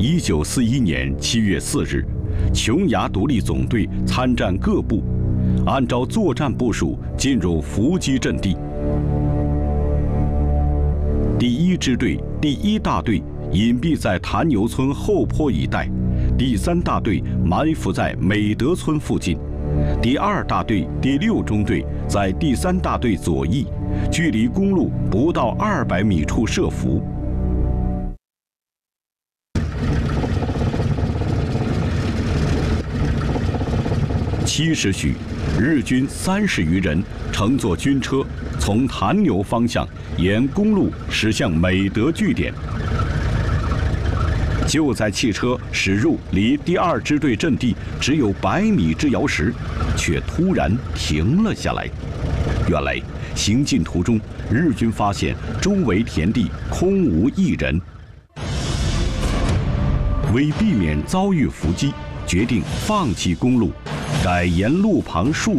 1941年7月4日，琼崖独立总队参战各部，按照作战部署进入伏击阵地。第1支队第1大队隐蔽在坛牛村后坡一带，第3大队埋伏在美德村附近，第2大队第6中队在第3大队左翼，距离公路不到200米处设伏。7时许，日军30余人乘坐军车，从坛牛方向沿公路驶向美德据点。就在汽车驶入离第2支队阵地只有100米之遥时，却突然停了下来。原来，行进途中，日军发现周围田地空无一人。为避免遭遇伏击，决定放弃公路，改沿路旁树